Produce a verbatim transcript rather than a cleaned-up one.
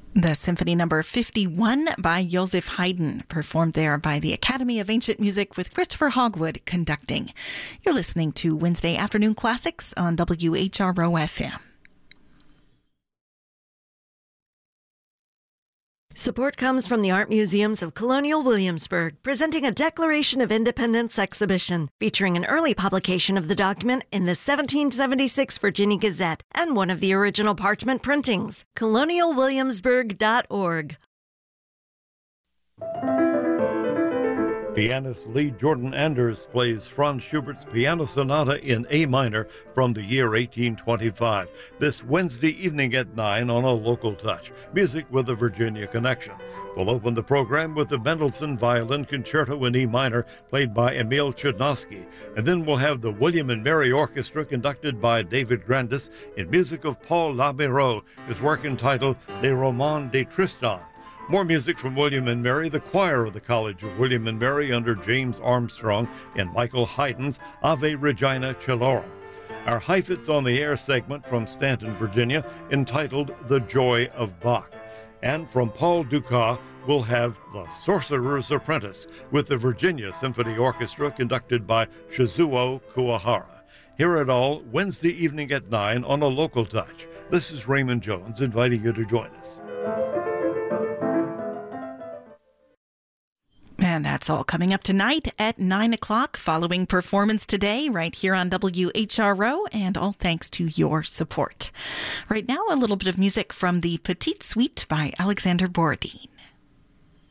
The Symphony Number fifty-one by Joseph Haydn, performed there by the Academy of Ancient Music with Christopher Hogwood conducting. You're listening to Wednesday Afternoon Classics on W H R O F M. Support comes from the Art Museums of Colonial Williamsburg, presenting a Declaration of Independence exhibition featuring an early publication of the document in the seventeen seventy-six Virginia Gazette and one of the original parchment printings. colonial williamsburg dot org. Pianist Lee Jordan Anders plays Franz Schubert's Piano Sonata in A minor from the year eighteen twenty-five. This Wednesday evening at nine on a Local Touch. Music with a Virginia connection. We'll open the program with the Mendelssohn Violin Concerto in E minor, played by Emil Chudnovsky. And then we'll have the William and Mary Orchestra, conducted by David Grandis, in music of Paul Labero, his work entitled Les Romans de Tristan. More music from William and Mary, the choir of the College of William and Mary under James Armstrong and Michael Haydn's Ave Regina Celorum. Our Heifetz on the Air segment from Stanton, Virginia, entitled The Joy of Bach. And from Paul Dukas, we'll have The Sorcerer's Apprentice with the Virginia Symphony Orchestra, conducted by Shizuo Kuwahara. Hear it all Wednesday evening at nine on a Local Touch. This is Raymond Jones inviting you to join us. And that's all coming up tonight at nine o'clock, following Performance Today right here on W H R O, and all thanks to your support. Right now, a little bit of music from the Petite Suite by Alexander Borodin.